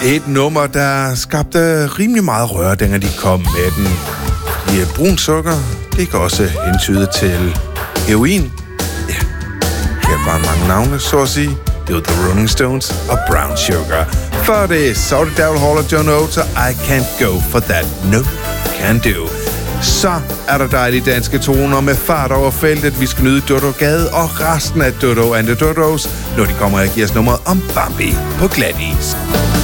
Et nummer, der skabte rimelig meget røre, dengang de kom med den. I brun sukker, det kan også hentyde til heroin. Ja, det er bare mange navne, så at sige. Det var The Rolling Stones og Brown Sugar. Før det, så var det Daryl Hall og John Oates og I Can't Go For That No Can Do. Så er der dejlige danske toner med fart over feltet. Vi skal nyde Dodo Gade og resten af Dodo and the Dodos, når de kommer og giver os nummeret om Bambi på glat is.